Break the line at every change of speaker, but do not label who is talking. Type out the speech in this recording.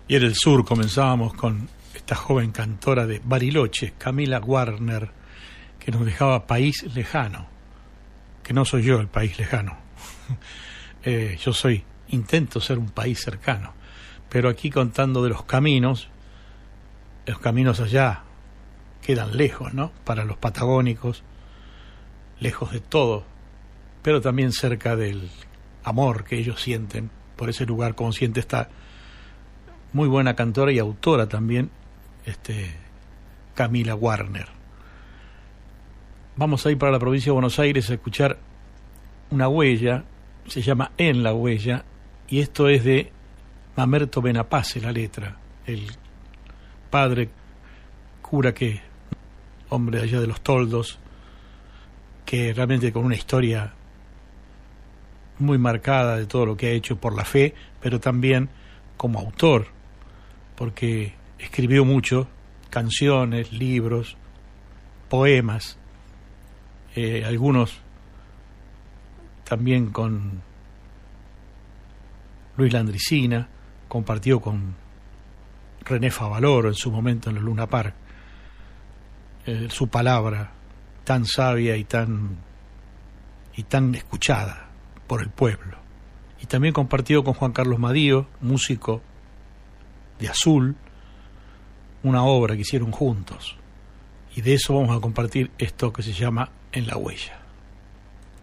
Y en el sur comenzábamos con esta joven cantora de Bariloche, Camila Warner, que nos dejaba País Lejano, que no soy yo el país lejano. Intento ser un país cercano, pero aquí contando de los caminos allá quedan lejos, ¿no? Para los patagónicos, lejos de todo, pero también cerca del amor que ellos sienten por ese lugar, como siente esta muy buena cantora y autora también, Camila Warner. Vamos a ir para la provincia de Buenos Aires a escuchar una huella, se llama En la Huella, y esto es de Mamerto Benapace, la letra, el padre cura hombre allá de los Toldos, que realmente con una historia muy marcada de todo lo que ha hecho por la fe, pero también como autor, porque escribió mucho, canciones, libros, poemas, algunos también con Luis Landricina, compartió con René Favaloro en su momento en el Luna Park, su palabra tan sabia y tan escuchada por el pueblo. Y también compartió con Juan Carlos Madío, músico de Azul, una obra que hicieron juntos. Y de eso vamos a compartir esto que se llama En la Huella.